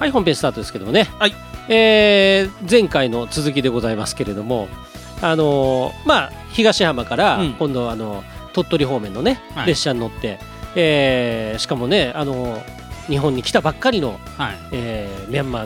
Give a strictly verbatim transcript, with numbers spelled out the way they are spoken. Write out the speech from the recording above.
はい本編スタートですけどもね、 はいえー、前回の続きでございますけれども、あのー、まあ東浜から今度あの鳥取方面のね、うん、列車に乗って、えー、しかもねあのー日本に来たばっかりの、はいえー、ミャンマー